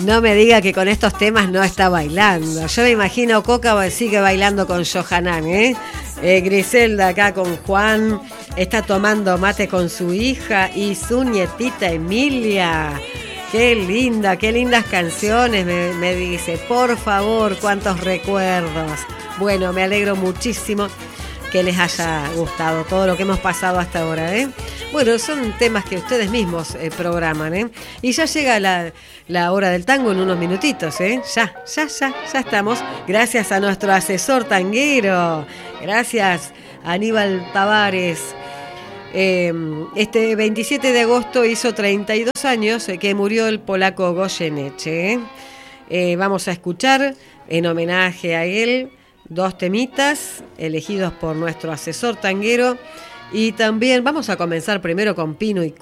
No me diga que con estos temas no está bailando. Yo me imagino Coca sigue bailando con Johanan, Griselda acá con Juan. Está tomando mate con su hija y su nietita Emilia. Qué lindas canciones, me dice. Por favor, cuántos recuerdos. Bueno, me alegro muchísimo que les haya gustado todo lo que hemos pasado hasta ahora, Bueno, son temas que ustedes mismos programan, Y ya llega la hora del tango en unos minutitos, Ya estamos. Gracias a nuestro asesor tanguero. Gracias, Aníbal Tavares. Este 27 de agosto hizo 32 años que murió el polaco Goyeneche. Vamos a escuchar, en homenaje a él, 2 temitas elegidos por nuestro asesor tanguero. Y también vamos a comenzar primero con Pino y